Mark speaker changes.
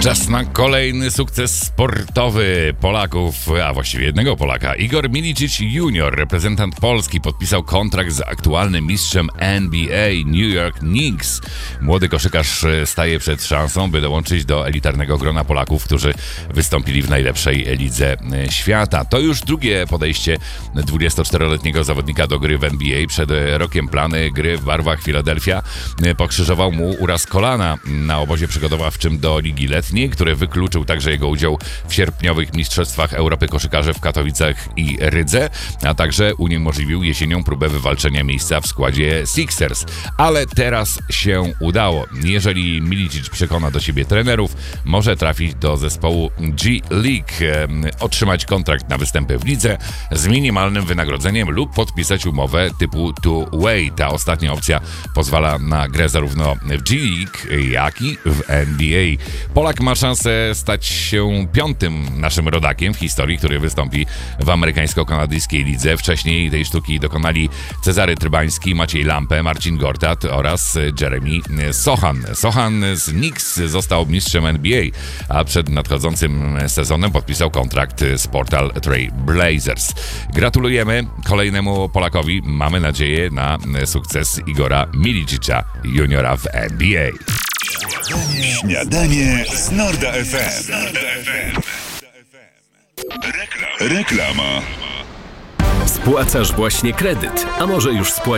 Speaker 1: Czas na kolejny sukces sportowy Polaków, a właściwie jednego Polaka. Igor Milicic Jr., reprezentant Polski, podpisał kontrakt z aktualnym mistrzem NBA New York Knicks. Młody koszykarz staje przed szansą, by dołączyć do elitarnego grona Polaków, którzy wystąpili w najlepszej lidze świata. To już drugie podejście 24-letniego zawodnika do gry w NBA. Przed rokiem plany gry w barwach Philadelphia pokrzyżował mu uraz kolana na obozie przygotowawczym do Ligi Letniej, który wykluczył także jego udział w sierpniowych Mistrzostwach Europy koszykarzy w Katowicach i Rydze, a także uniemożliwił jesienią próbę wywalczenia miejsca w składzie Sixers. Ale teraz się udało. Jeżeli Milicic przekona do siebie trenerów, może trafić do zespołu G-League, otrzymać kontrakt na występy w lidze z minimalnym wynagrodzeniem lub podpisać umowę typu two-way. Ta ostatnia opcja pozwala na grę zarówno w G-League, jak i w NBA. Polak ma szansę stać się piątym naszym rodakiem w historii, który wystąpi w amerykańsko-kanadyjskiej lidze. Wcześniej tej sztuki dokonali Cezary Trybański, Maciej Lampę, Marcin Gortat oraz Jeremy Sochan. Sochan z Knicks został mistrzem NBA, a przed nadchodzącym sezonem podpisał kontrakt z Portland Trail Blazers. Gratulujemy kolejnemu Polakowi. Mamy nadzieję na sukces Igora Milicicia juniora w NBA.
Speaker 2: Śniadanie z Norda FM. Reklama.
Speaker 3: Spłacasz właśnie kredyt, a może już spłaciłeś?